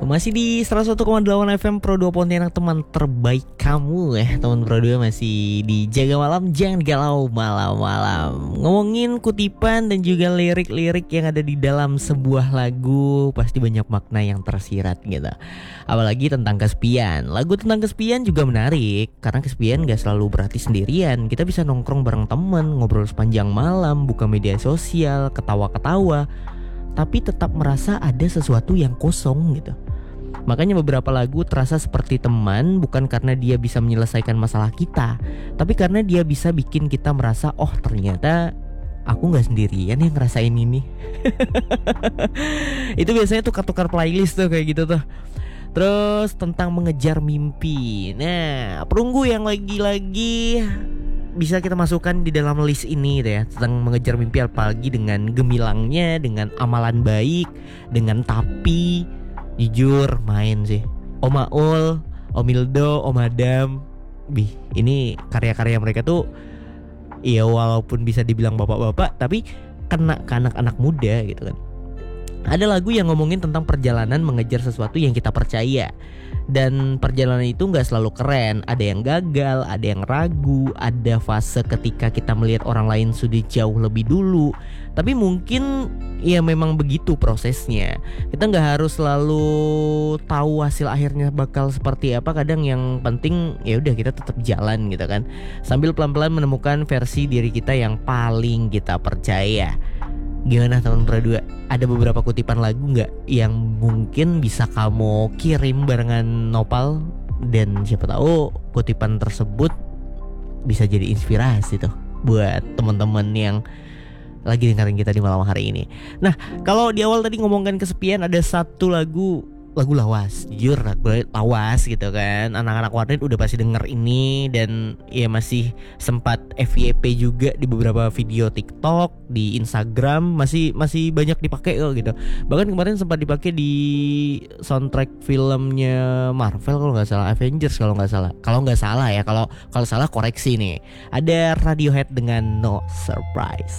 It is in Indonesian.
Masih di 101,8 FM Pro 2 Pontianak, teman terbaik kamu teman Pro 2 masih di Jaga Malam, jangan galau malam-malam. Ngomongin kutipan dan juga lirik-lirik yang ada di dalam sebuah lagu, pasti banyak makna yang tersirat gitu. Apalagi tentang kesepian. Lagu tentang kesepian juga menarik, karena kesepian gak selalu berarti sendirian. Kita bisa nongkrong bareng temen, ngobrol sepanjang malam, buka media sosial, ketawa-ketawa, tapi tetap merasa ada sesuatu yang kosong gitu. Makanya beberapa lagu terasa seperti teman, bukan karena dia bisa menyelesaikan masalah kita, tapi karena dia bisa bikin kita merasa, oh ternyata aku gak sendirian yang ngerasain ini. Itu biasanya tukar-tukar playlist tuh kayak gitu tuh. Terus tentang mengejar mimpi. Nah, perunggu yang lagi-lagi bisa kita masukkan di dalam list ini gitu ya, tentang mengejar mimpi, apalagi dengan gemilangnya, dengan amalan baik, dengan tapi. Jujur main sih Om Aul, Om Ildo, Om Adam. Ini karya-karya mereka tuh ya walaupun bisa dibilang bapak-bapak, tapi kena ke anak-anak muda gitu kan. Ada lagu yang ngomongin tentang perjalanan mengejar sesuatu yang kita percaya. Dan perjalanan itu gak selalu keren. Ada yang gagal, ada yang ragu, ada fase ketika kita melihat orang lain sudah jauh lebih dulu. Tapi mungkin ya memang begitu prosesnya. Kita gak harus selalu tahu hasil akhirnya bakal seperti apa. Kadang yang penting ya udah kita tetap jalan gitu kan, sambil pelan-pelan menemukan versi diri kita yang paling kita percaya. Gimana teman Pro 2? Ada beberapa kutipan lagu gak yang mungkin bisa kamu kirim barengan Nopal? Dan siapa tahu kutipan tersebut bisa jadi inspirasi tuh buat teman-teman yang lagi dengerin kita di malam hari ini. Nah, kalau di awal tadi ngomongkan kesepian, ada satu lagu lawas. Jujur lawas gitu kan. Anak-anak warnet udah pasti denger ini, dan ya masih sempat FYP juga di beberapa video TikTok, di Instagram masih banyak dipakai gitu. Bahkan kemarin sempat dipakai di soundtrack filmnya Marvel kalau nggak salah, Avengers kalau nggak salah ya. Kalau salah koreksi nih. Ada Radiohead dengan No Surprise.